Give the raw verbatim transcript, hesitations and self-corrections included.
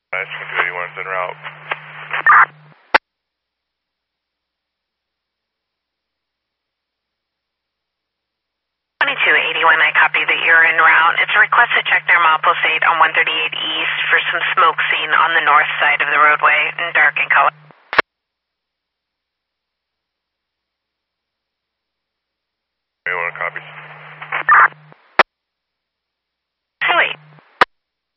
Nice, twenty-two eighty-one's en route. twenty-two eighty-one, I copy that you're en route. It's a request to check their Milepost eight on one thirty-eight East for some smoke seen on the north side of the roadway in dark in color.